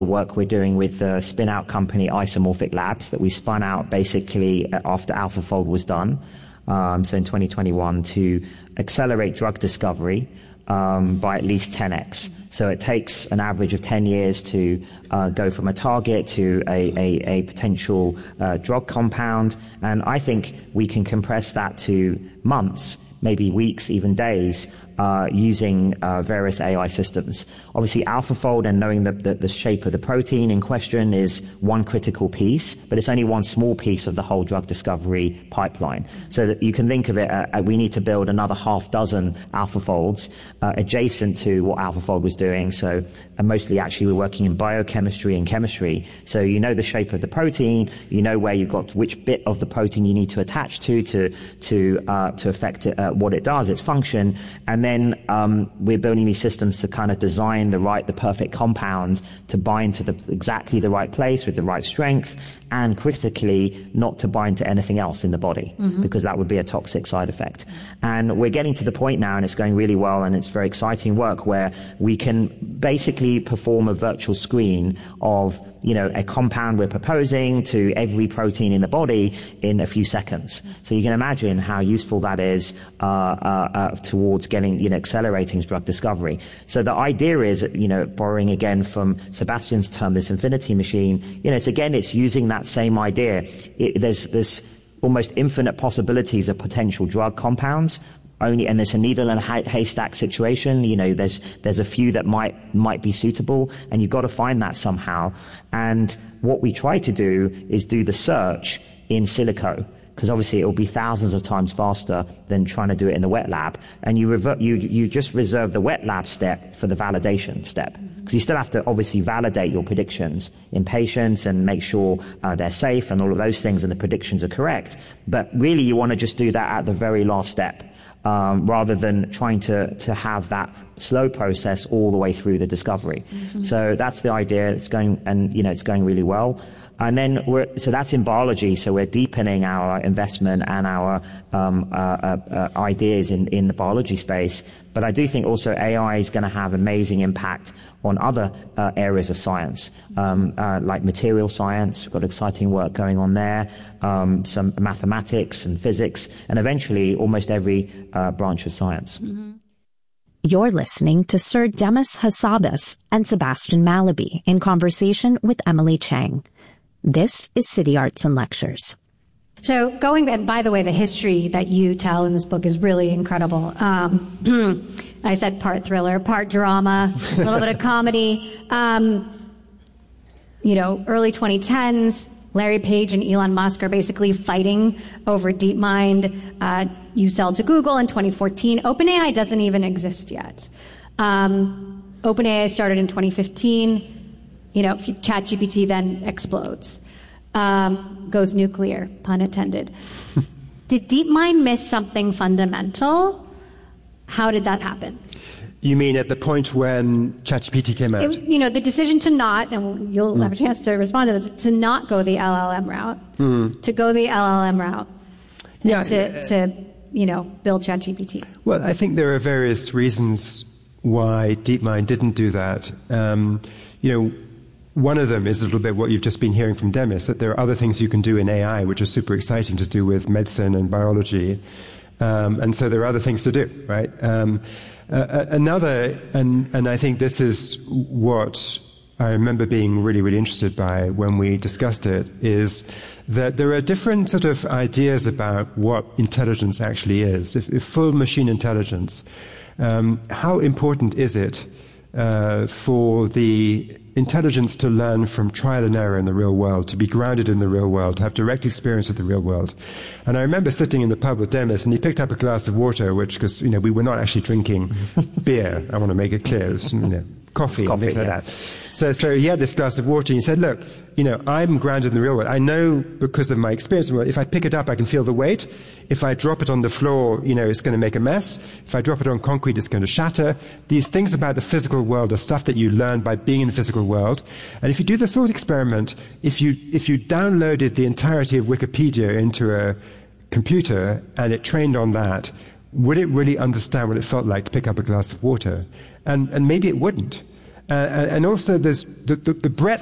work we're doing with the spin-out company Isomorphic Labs that we spun out basically after AlphaFold was done, so in 2021, to accelerate drug discovery by at least 10x. So it takes an average of 10 years to go from a target to a potential drug compound, and I think we can compress that to months, maybe weeks, even days, using various AI systems. Obviously, AlphaFold and knowing the shape of the protein in question is one critical piece, but it's only one small piece of the whole drug discovery pipeline. So that you can think of it, we need to build another half dozen AlphaFolds adjacent to what AlphaFold was doing. So mostly actually we're working in biochemistry and chemistry. So you know the shape of the protein, you know where you've got which bit of the protein you need to attach to affect it, what it does, its function, and then we're building these systems to kind of design the perfect compound to bind to exactly the right place with the right strength, and critically not to bind to anything else in the body, because that would be a toxic side effect. And we're getting to the point now, and it's going really well, and it's very exciting work where we can basically perform a virtual screen of a compound we're proposing to every protein in the body in a few seconds. So you can imagine how useful that is towards getting, accelerating drug discovery. So the idea is, borrowing again from Sebastian's term, this infinity machine, it's using that same idea. There's almost infinite possibilities of potential drug compounds. And there's a needle in a haystack situation. There's a few that might be suitable, and you've got to find that somehow. And what we try to do is do the search in silico, because obviously it will be thousands of times faster than trying to do it in the wet lab. And you just reserve the wet lab step for the validation step, because you still have to obviously validate your predictions in patients and make sure they're safe and all of those things, and the predictions are correct. But really, you want to just do that at the very last step. Rather than trying to have that slow process all the way through the discovery. So that's the idea. It's going, and it's going really well. And then so that's in biology. So we're deepening our investment and our ideas in the biology space. But I do think also AI is going to have amazing impact on other areas of science, like material science. We've got exciting work going on there, some mathematics and physics, and eventually almost every branch of science. You're listening to Sir Demis Hassabis and Sebastian Mallaby in conversation with Emily Chang. This is City Arts and Lectures. So and by the way, the history that you tell in this book is really incredible. I said part thriller, part drama, a little bit of comedy. Early 2010s, Larry Page and Elon Musk are basically fighting over DeepMind. You sell to Google in 2014. OpenAI doesn't even exist yet. OpenAI started in 2015. ChatGPT then explodes, goes nuclear, pun intended. Did DeepMind miss something fundamental? How did that happen? You mean at the point when ChatGPT came out? The decision to not, and you'll have a chance to respond to this, to not go the LLM route, to go the LLM route, to build ChatGPT. Well, I think there are various reasons why DeepMind didn't do that. One of them is a little bit what you've just been hearing from Demis, that there are other things you can do in AI which are super exciting to do with medicine and biology. And so there are other things to do, right? Another, and I think this is what I remember being really, really interested by when we discussed it, is that there are different sort of ideas about what intelligence actually is. If full machine intelligence, how important is it for the intelligence to learn from trial and error in the real world, to be grounded in the real world, to have direct experience with the real world? And I remember sitting in the pub with Demis, and he picked up a glass of water, because we were not actually drinking beer. I want to make it clear. It was, coffee and things like that. So he had this glass of water, and he said, look, I'm grounded in the real world. I know, because of my experience in the world, if I pick it up, I can feel the weight. If I drop it on the floor, it's going to make a mess. If I drop it on concrete, it's going to shatter. These things about the physical world are stuff that you learn by being in the physical world. And if you do the thought experiment, if you downloaded the entirety of Wikipedia into a computer and it trained on that, would it really understand what it felt like to pick up a glass of water? And maybe it wouldn't. And also there's the breadth